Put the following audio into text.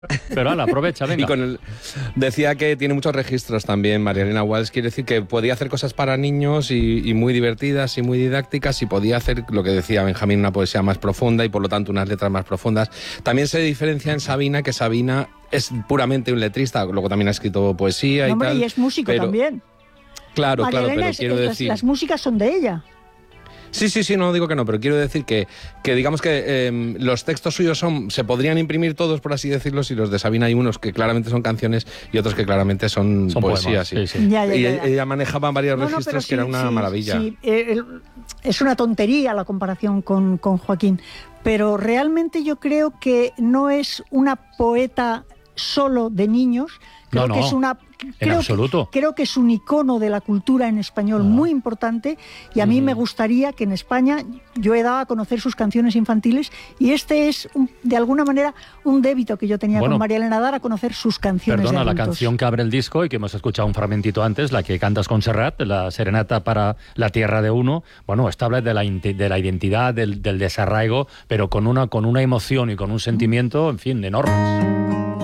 Pero ala, aprovecha, venga. Y decía que tiene muchos registros también, María Elena Walsh, quiere decir que podía hacer cosas para niños y muy divertidas y muy didácticas, y podía hacer, lo que decía Benjamín, una poesía más profunda y por lo tanto unas letras más profundas. También se diferencia en Sabina, que Sabina es puramente un letrista, luego también ha escrito poesía y tal. Y es músico también. Claro, María Elena, pero quiero decir... Las músicas son de ella. Sí, no digo que no, pero quiero decir que digamos que los textos suyos se podrían imprimir todos, por así decirlo, y los de Sabina hay unos que claramente son canciones y otros que claramente son poesías. Sí. Ya. Ella manejaba varios registros que era una maravilla. Sí. Es una tontería la comparación con Joaquín, pero realmente yo creo que no es una poeta solo de niños. Creo que es una... En absoluto. Creo que es un icono de la cultura en español muy importante, y a mí me gustaría que en España, yo he dado a conocer sus canciones infantiles, y este es de alguna manera un débito que yo tenía con María Elena, dar a conocer sus canciones. Perdona, de la canción que abre el disco y que hemos escuchado un fragmentito antes, la que cantas con Serrat, la serenata para la tierra de uno, bueno, esta habla de la identidad, del desarraigo, pero con una emoción y con un sentimiento, en fin, enormes.